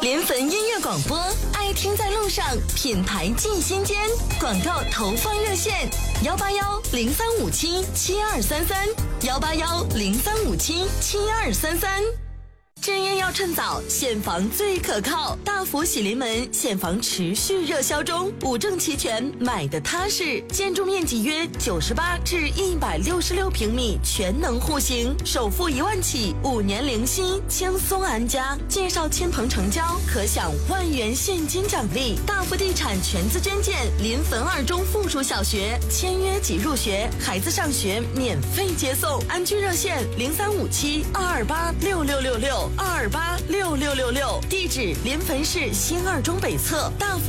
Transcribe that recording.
临汾音乐广播，爱听在路上，品牌进新间。广告投放热线：181-0357-7233，181-0357-7233。置业要趁早，现房最可靠。大福喜临门现房持续热销中，5证齐全，买的踏实。建筑面积约98至166平米，全能户型，首付1万起，5年零息，轻松安家。介绍亲朋成交，可享1万元现金奖励。大福地产全资捐建临汾2中附属小学，签约即入学，孩子上学免费接送。安居热线0357-228-6666。228-6666，地址临汾市新2中北侧大福